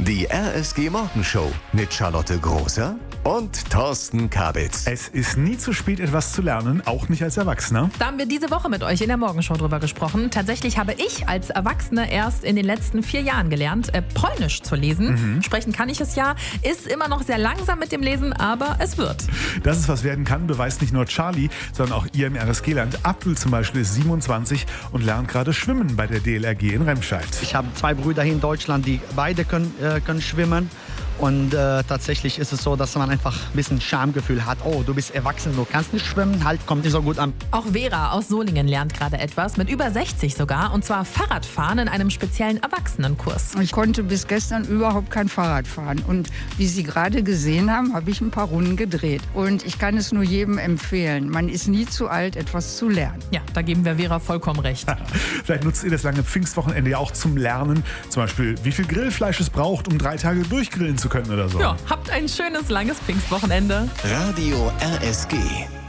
Die RSG Morgenshow mit Charlotte Großer und Thorsten Kabitz. Es ist nie zu spät, etwas zu lernen, auch nicht als Erwachsener. Da haben wir diese Woche mit euch in der Morgenshow drüber gesprochen. Tatsächlich habe ich als Erwachsene erst in den letzten 4 Jahren gelernt, Polnisch zu lesen. Sprechen kann ich es ja, ist immer noch sehr langsam mit dem Lesen, aber es wird. Dass es was werden kann, beweist nicht nur Charlie, sondern auch ihr im RSG-Land. Abdul zum Beispiel ist 27 und lernt gerade Schwimmen bei der DLRG in Remscheid. Ich habe 2 Brüder hier in Deutschland, die beide können schwimmen. Und tatsächlich ist es so, dass man einfach ein bisschen Schamgefühl hat. Oh, du bist erwachsen, du kannst nicht schwimmen, halt, kommt nicht so gut an. Auch Vera aus Solingen lernt gerade etwas, mit über 60 sogar, und zwar Fahrradfahren in einem speziellen Erwachsenenkurs. Ich konnte bis gestern überhaupt kein Fahrrad fahren. Und wie Sie gerade gesehen haben, habe ich ein paar Runden gedreht. Und ich kann es nur jedem empfehlen. Man ist nie zu alt, etwas zu lernen. Ja, da geben wir Vera vollkommen recht. Vielleicht nutzt ihr das lange Pfingstwochenende ja auch zum Lernen. Zum Beispiel, wie viel Grillfleisch es braucht, um 3 Tage durchgrillen zu können oder so. Ja, habt ein schönes, langes Pfingstwochenende. Radio RSG.